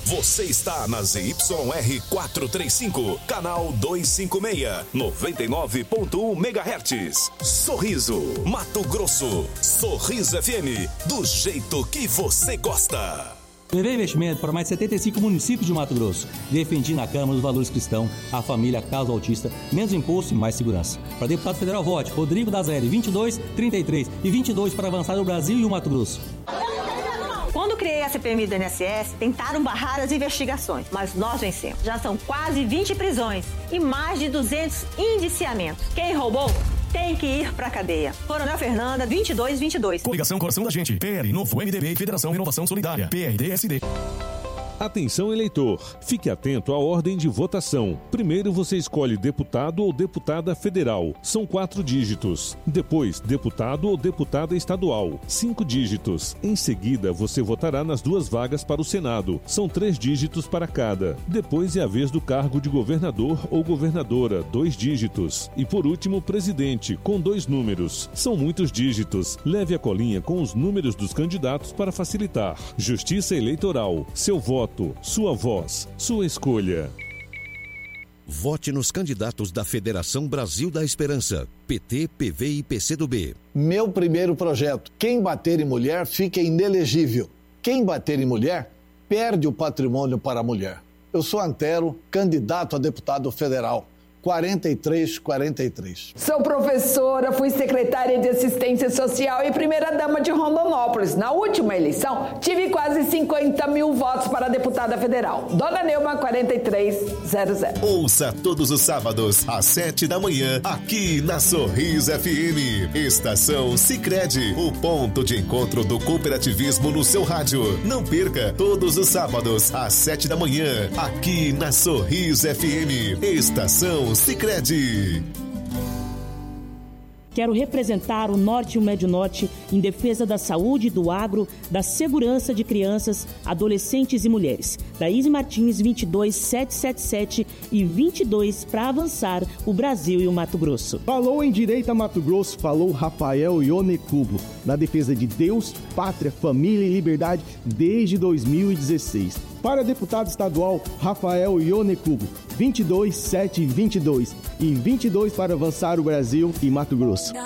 Você está na ZYR 435, canal 256, 99.1 MHz. Sorriso, Mato Grosso. Sorriso FM, do jeito que você gosta. Levei investimento para mais de 75 municípios de Mato Grosso. Defendi na Câmara os valores cristãos, a família, a causa autista, menos imposto e mais segurança. Para deputado federal, vote Rodrigo Dazelli, 22, 33 e 22 para avançar o Brasil e o Mato Grosso. Quando criei a CPMI do INSS, tentaram barrar as investigações, mas nós vencemos. Já são quase 20 prisões e mais de 200 indiciamentos. Quem roubou tem que ir pra cadeia. Coronel Fernanda, 2222. Coligação Coração da Gente. PL, Novo MDB e Federação Renovação Solidária. PRDSD. Atenção, eleitor. Fique atento à ordem de votação. Primeiro você escolhe deputado ou deputada federal. São 4 dígitos. Depois, deputado ou deputada estadual. 5 dígitos. Em seguida, você votará nas 2 vagas para o Senado. São 3 dígitos para cada. Depois é a vez do cargo de governador ou governadora. 2 dígitos. E por último, presidente, com 2 números. São muitos dígitos. Leve a colinha com os números dos candidatos para facilitar. Justiça Eleitoral. Seu voto. Sua voz, sua escolha. Vote nos candidatos da Federação Brasil da Esperança, PT, PV e PCdoB. Meu primeiro projeto. Quem bater em mulher fica inelegível. Quem bater em mulher perde o patrimônio para a mulher. Eu sou Antero, candidato a deputado federal. 4343. Sou professora, fui secretária de Assistência Social e primeira-dama de Rondonópolis. Na última eleição, tive quase 50 mil votos para deputada federal. Dona Neuma, 4300. Ouça todos os sábados, às 7 da manhã, aqui na Sorriso FM. Estação Sicredi, o ponto de encontro do cooperativismo no seu rádio. Não perca, todos os sábados, às 7 da manhã, aqui na Sorriso FM. Estação Sicredi. Quero representar o Norte e o Médio Norte em defesa da saúde, do agro, da segurança de crianças, adolescentes e mulheres. Daíse Martins, 22777 e 22 para avançar o Brasil e o Mato Grosso. Falou em Direita Mato Grosso, falou Rafael Ionecubo, na defesa de Deus, pátria, família e liberdade desde 2016. Para deputado estadual, Rafael Ionecubo, 22722 e 22 para avançar o Brasil e Mato Grosso.